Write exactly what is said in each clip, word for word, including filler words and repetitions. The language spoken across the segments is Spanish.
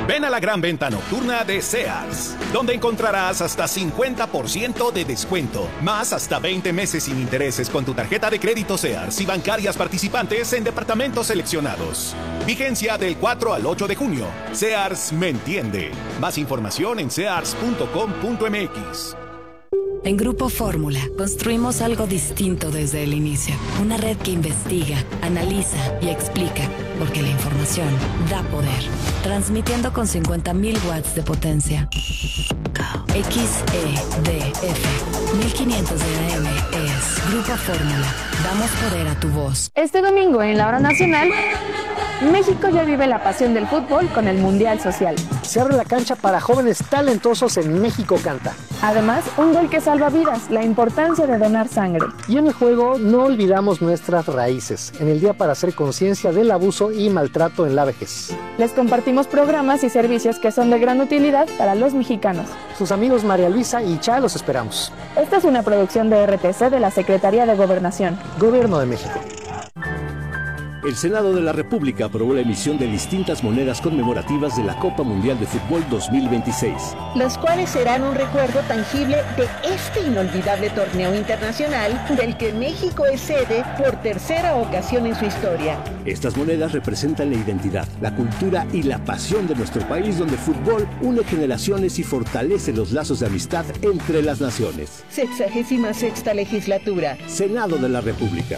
Ven a la gran venta nocturna de Sears, donde encontrarás hasta cincuenta por ciento de descuento, más hasta veinte meses sin intereses con tu tarjeta de crédito Sears y bancarias participantes en departamentos seleccionados. Vigencia del cuatro al ocho de junio. Sears me entiende. Más información en sears punto com punto m x. En Grupo Fórmula, construimos algo distinto desde el inicio. Una red que investiga, analiza y explica, porque la información da poder. Transmitiendo con cincuenta mil watts de potencia. X E D F mil quinientos de A M es Grupo Fórmula. Damos poder a tu voz. Este domingo en la Hora Nacional, México ya vive la pasión del fútbol con el Mundial Social. Se abre la cancha para jóvenes talentosos en México Canta. Además, un gol que salva vidas, la importancia de donar sangre. Y en el juego no olvidamos nuestras raíces, en el día para hacer conciencia del abuso y maltrato en la vejez. Les compartimos programas y servicios que son de gran utilidad para los mexicanos. Sus amigos María Luisa y Cha los esperamos. Esta es una producción de R T C de la Secretaría de Gobernación. Gobierno de México. El Senado de la República aprobó la emisión de distintas monedas conmemorativas de la Copa Mundial de Fútbol dos mil veintiséis. Las cuales serán un recuerdo tangible de este inolvidable torneo internacional del que México es sede por tercera ocasión en su historia. Estas monedas representan la identidad, la cultura y la pasión de nuestro país, donde el fútbol une generaciones y fortalece los lazos de amistad entre las naciones. Sexagésima sexta legislatura. Senado de la República.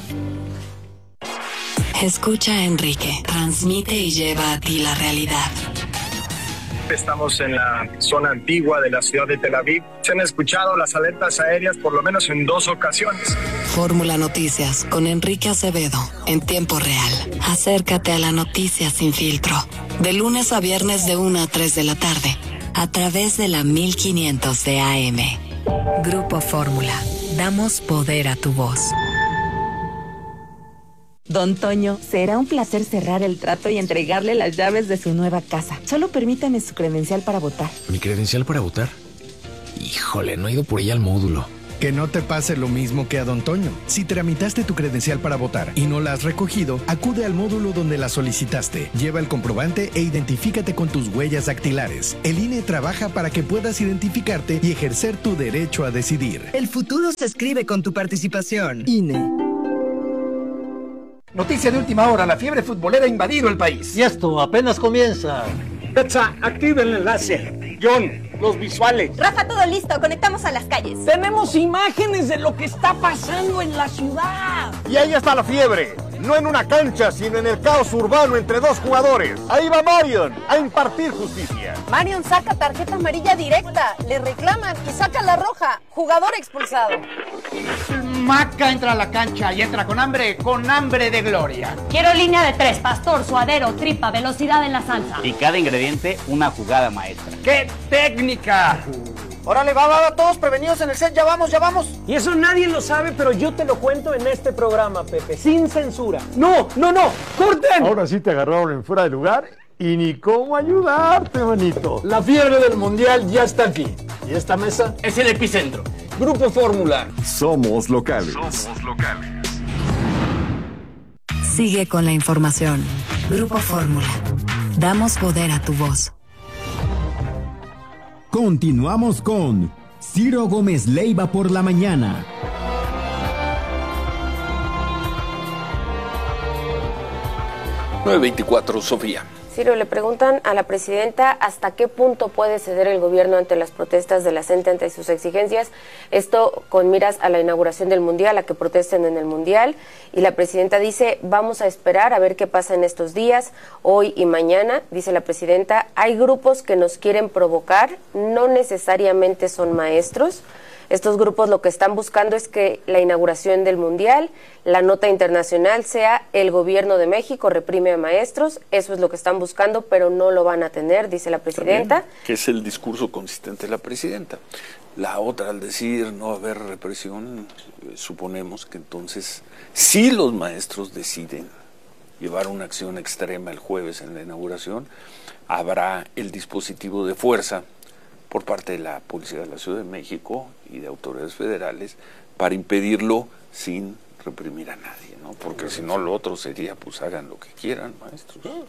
Escucha a Enrique, transmite y lleva a ti la realidad. Estamos en la zona antigua de la ciudad de Tel Aviv. Se han escuchado las alertas aéreas por lo menos en dos ocasiones. Fórmula Noticias con Enrique Acevedo, en tiempo real. Acércate a la noticia sin filtro. De lunes a viernes de una a tres de la tarde, a través de la mil quinientos de A M. Grupo Fórmula. Damos poder a tu voz. Don Toño, será un placer cerrar el trato y entregarle las llaves de su nueva casa. Solo permítame su credencial para votar. ¿Mi credencial para votar? Híjole, no he ido por ella al módulo. Que no te pase lo mismo que a Don Toño. Si tramitaste tu credencial para votar y no la has recogido, acude al módulo donde la solicitaste. Lleva el comprobante e identifícate con tus huellas dactilares. El I N E trabaja para que puedas identificarte y ejercer tu derecho a decidir. El futuro se escribe con tu participación. I N E. Noticia de última hora, la fiebre futbolera ha invadido el país. Y esto apenas comienza. Petsa, activa el enlace. John, los visuales. Rafa, todo listo, conectamos a las calles. Tenemos imágenes de lo que está pasando en la ciudad. Y ahí está la fiebre. No en una cancha, sino en el caos urbano entre dos jugadores. Ahí va Marion a impartir justicia. Marion saca tarjeta amarilla directa, le reclaman y saca la roja. Jugador expulsado. Maca entra a la cancha y entra con hambre, con hambre de gloria. Quiero línea de tres, pastor, suadero, tripa, velocidad en la salsa. Y cada ingrediente, una jugada maestra. ¡Qué técnica! Órale, va, va, va, todos prevenidos en el set, ya vamos, ya vamos. Y eso nadie lo sabe, pero yo te lo cuento en este programa, Pepe, sin censura. ¡No, no, no! ¡Corten! Ahora sí te agarraron en fuera de lugar y ni cómo ayudarte, manito. La fiebre del mundial ya está aquí. Y esta mesa es el epicentro. Grupo Fórmula. Somos locales. Somos locales. Sigue con la información. Grupo Fórmula. Damos poder a tu voz. Continuamos con Ciro Gómez Leiva por la mañana. nueve veinticuatro, Sofía. Ciro, le preguntan a la presidenta hasta qué punto puede ceder el gobierno ante las protestas de la gente ante sus exigencias. Esto con miras a la inauguración del Mundial, a que protesten en el Mundial. Y la presidenta dice, vamos a esperar a ver qué pasa en estos días, hoy y mañana. Dice la presidenta, hay grupos que nos quieren provocar, no necesariamente son maestros. Estos grupos lo que están buscando es que la inauguración del Mundial, la nota internacional sea el gobierno de México reprime a maestros. Eso es lo que están buscando, pero no lo van a tener, dice la presidenta. También, que es el discurso consistente de la presidenta. La otra, al decir no haber represión, eh, suponemos que entonces, si los maestros deciden llevar una acción extrema el jueves en la inauguración, habrá el dispositivo de fuerza por parte de la Policía de la Ciudad de México y de autoridades federales para impedirlo sin reprimir a nadie, ¿no? Porque si no, lo otro sería, pues hagan lo que quieran, maestros.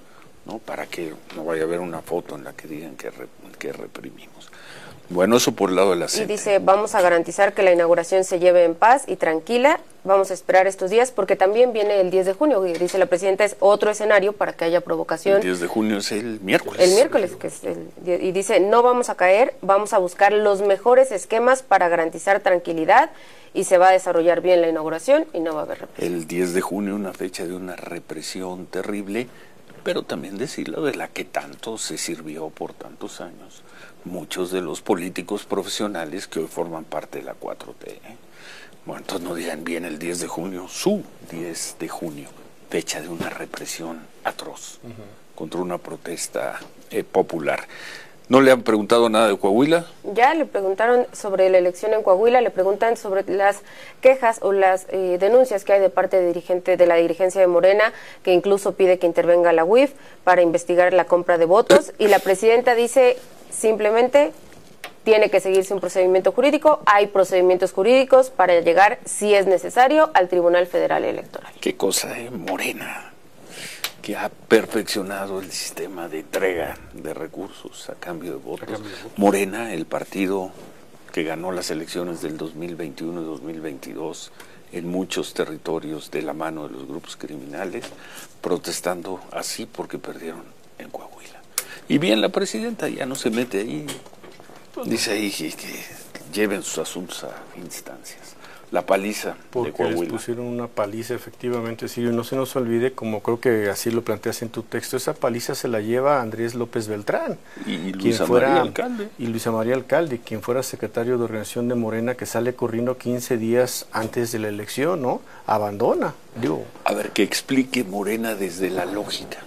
¿no? Para que no vaya a haber una foto en la que digan que, re, que reprimimos. Bueno, eso por el lado de la C E N T E. Y dice, vamos a garantizar que la inauguración se lleve en paz y tranquila. Vamos a esperar estos días porque también viene el diez de junio. Y dice la presidenta, es otro escenario para que haya provocación. El diez de junio es el miércoles. El miércoles, que es el, y dice, no vamos a caer, vamos a buscar los mejores esquemas para garantizar tranquilidad y se va a desarrollar bien la inauguración y no va a haber represión. El diez de junio, una fecha de una represión terrible, pero también decirlo de la que tanto se sirvió por tantos años muchos de los políticos profesionales que hoy forman parte de la cuatro T. ¿eh? Bueno, entonces no digan bien el diez de junio, su diez de junio, fecha de una represión atroz uh-huh. contra una protesta eh, popular. ¿No le han preguntado nada de Coahuila? Ya le preguntaron sobre la elección en Coahuila, le preguntan sobre las quejas o las eh, denuncias que hay de parte de, dirigente, de la dirigencia de Morena, que incluso pide que intervenga la U I F para investigar la compra de votos, y la presidenta dice simplemente tiene que seguirse un procedimiento jurídico, hay procedimientos jurídicos para llegar, si es necesario, al Tribunal Federal Electoral. Qué cosa, ¿eh? Morena, que ha perfeccionado el sistema de entrega de recursos a cambio de votos. Cambio de votos. Morena, el partido que ganó las elecciones del dos mil veintiuno y dos mil veintidós en muchos territorios de la mano de los grupos criminales, protestando así porque perdieron en Coahuila. Y bien, la presidenta ya no se mete ahí, dice ahí que, que lleven sus asuntos a instancias. La paliza porque de Coahuila. Les pusieron una paliza, efectivamente, sí, no se nos olvide, como creo que así lo planteas en tu texto, esa paliza se la lleva Andrés López Beltrán. Y Luisa María Alcalde. Y Luisa María Alcalde, quien fuera secretario de Organización de Morena, que sale corriendo quince días antes de la elección, ¿no? Abandona, digo. A ver, que explique Morena desde la lógica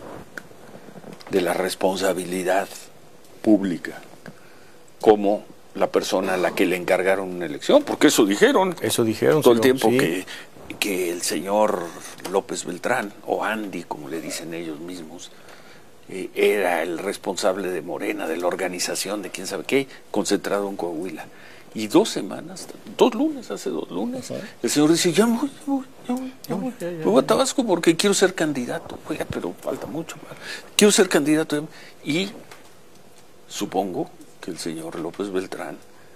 de la responsabilidad pública, como la persona a la que le encargaron una elección, porque eso dijeron. Eso dijeron. Todo el tiempo sí. que, que el señor López Beltrán, o Andy, como le dicen ellos mismos, eh, era el responsable de Morena, de la organización, de quién sabe qué, concentrado en Coahuila. Y dos semanas, dos lunes, hace dos lunes, uh-huh. el señor dice, ya voy, ya voy, ya voy, ya voy. Ya, ya, me voy a Tabasco porque quiero ser candidato. Oiga, pero falta mucho más. Quiero ser candidato. Y supongo que el señor López Beltrán,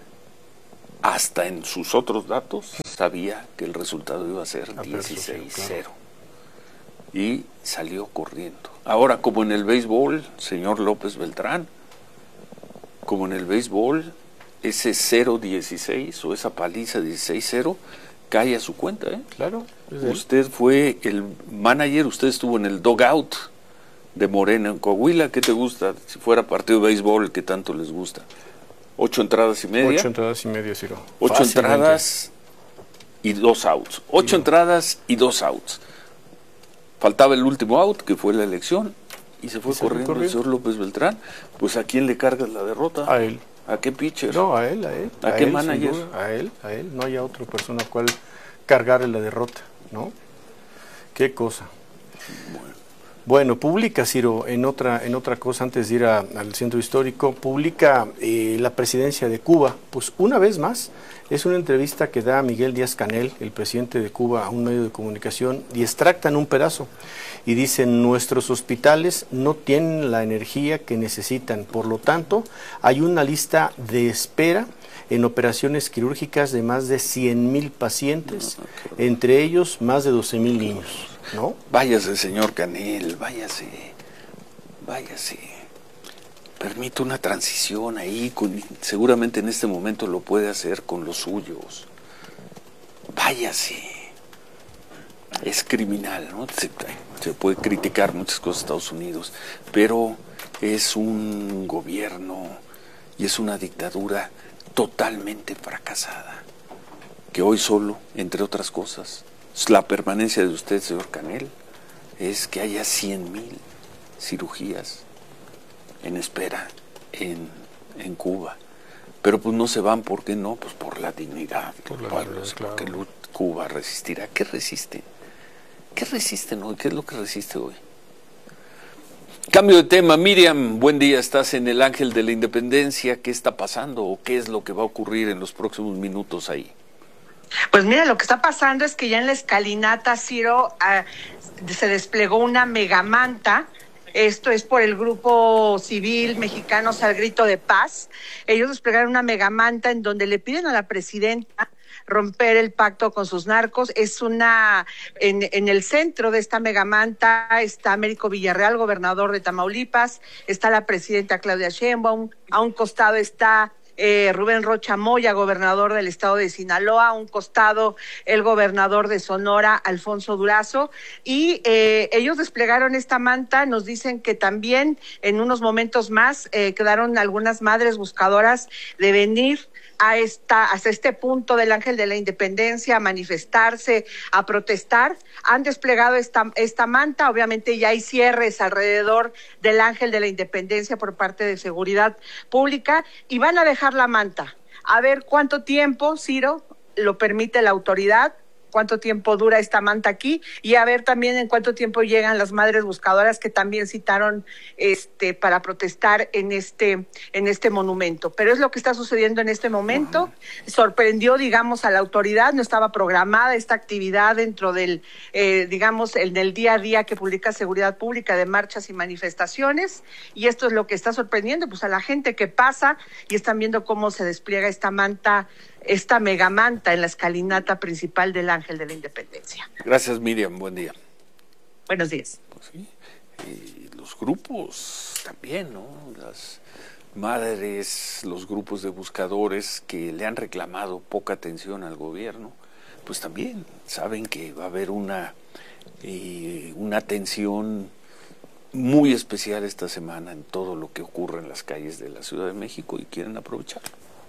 hasta en sus otros datos, sabía que el resultado iba a ser dieciséis cero. Claro. Y salió corriendo. Ahora, como en el béisbol, señor López Beltrán, como en el béisbol, ese cero dieciséis o esa paliza dieciséis cero cae a su cuenta, ¿eh? Claro. Usted fue el manager, usted estuvo en el dugout de Morena en Coahuila. ¿Qué te gusta? Si fuera partido de béisbol, ¿qué tanto les gusta? ¿Ocho entradas y media? Ocho entradas y media, Ciro. Ocho Fácilmente. entradas y dos outs. Ocho sí. entradas y dos outs. Faltaba el último out, que fue la elección, y se fue ¿Y corriendo, corriendo el señor López Beltrán. Pues ¿a quién le cargas la derrota? A él. ¿A qué pitcher? No, a él, a él. ¿A, a qué él, manager? A él, a él. No hay otra persona a cual cargarle la derrota, ¿no? Qué cosa. Bueno, bueno publica, Ciro, en otra en otra cosa, antes de ir a, al centro histórico, publica eh, la presidencia de Cuba. Pues una vez más, es una entrevista que da Miguel Díaz-Canel, el presidente de Cuba, a un medio de comunicación, y extractan un pedazo. Y dicen, nuestros hospitales no tienen la energía que necesitan, por lo tanto, hay una lista de espera en operaciones quirúrgicas de más de cien mil pacientes, no, entre ellos más de doce mil niños, ¿no? Váyase, señor Canel, váyase, váyase. Permite una transición ahí, con, seguramente en este momento lo puede hacer con los suyos. Váyase. Es criminal, ¿no? Se, se puede criticar muchas cosas de Estados Unidos, pero es un gobierno y es una dictadura totalmente fracasada, que hoy solo, entre otras cosas, la permanencia de usted, señor Canel, es que haya cien mil cirugías en espera en, en Cuba. Pero pues no se van, ¿por qué no? Pues por la dignidad de los pueblos, claro. Porque Cuba resistirá. ¿Qué resiste? ¿Qué resisten hoy? ¿Qué es lo que resiste hoy? Cambio de tema. Miriam, buen día. Estás en el Ángel de la Independencia. ¿Qué está pasando o qué es lo que va a ocurrir en los próximos minutos ahí? Pues mira, lo que está pasando es que ya en la escalinata, Ciro, uh, se desplegó una megamanta Esto es por el Grupo Civil Mexicanos al Grito de Paz. Ellos desplegaron una megamanta en donde le piden a la presidenta romper el pacto con sus narcos. Es una, en, en el centro de esta megamanta está Américo Villarreal, gobernador de Tamaulipas, está la presidenta Claudia Sheinbaum, a un costado está Eh, Rubén Rocha Moya, gobernador del estado de Sinaloa, a un costado el gobernador de Sonora, Alfonso Durazo, y eh, ellos desplegaron esta manta. Nos dicen que también en unos momentos más eh, quedaron algunas madres buscadoras de venir a esta, hasta este punto del Ángel de la Independencia a manifestarse, a protestar. Han desplegado esta, esta manta. Obviamente ya hay cierres alrededor del Ángel de la Independencia por parte de Seguridad Pública y van a dejar la manta. A ver cuánto tiempo, Ciro, lo permite la autoridad, cuánto tiempo dura esta manta aquí, y a ver también en cuánto tiempo llegan las madres buscadoras que también citaron este para protestar en este en este monumento. Pero es lo que está sucediendo en este momento. Sorprendió, digamos, a la autoridad, no estaba programada esta actividad dentro del, eh, digamos, el del día a día que publica Seguridad Pública de marchas y manifestaciones, y esto es lo que está sorprendiendo pues a la gente que pasa y están viendo cómo se despliega esta manta, esta megamanta en la escalinata principal del Ángel de la Independencia. Gracias, Miriam, buen día. Buenos días. Pues sí, y los grupos también, ¿no? Las madres, los grupos de buscadores que le han reclamado poca atención al gobierno, pues también saben que va a haber una, eh, una atención muy especial esta semana en todo lo que ocurre en las calles de la Ciudad de México y quieren aprovecharlo.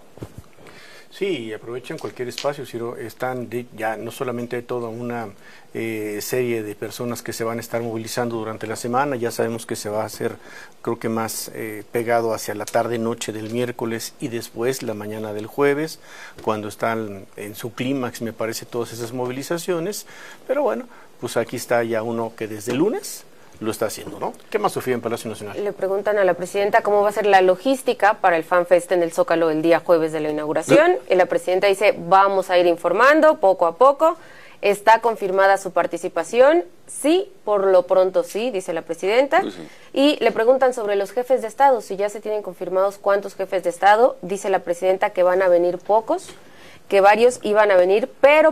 Sí, aprovechan cualquier espacio, Ciro. Están de, ya no solamente toda una eh, serie de personas que se van a estar movilizando durante la semana, ya sabemos que se va a hacer, creo que más eh, pegado hacia la tarde-noche del miércoles y después la mañana del jueves, cuando están en su clímax, me parece, todas esas movilizaciones. Pero bueno, pues aquí está ya uno que desde el lunes lo está haciendo, ¿no? ¿Qué más, Sofía, en Palacio Nacional? Le preguntan a la presidenta cómo va a ser la logística para el FanFest en el Zócalo el día jueves de la inauguración. ¿Eh? Y la presidenta dice, vamos a ir informando poco a poco. ¿Está confirmada su participación? Sí, por lo pronto sí, dice la presidenta. Pues sí. Y le preguntan sobre los jefes de Estado, si ya se tienen confirmados cuántos jefes de Estado. Dice la presidenta que van a venir pocos, que varios iban a venir, pero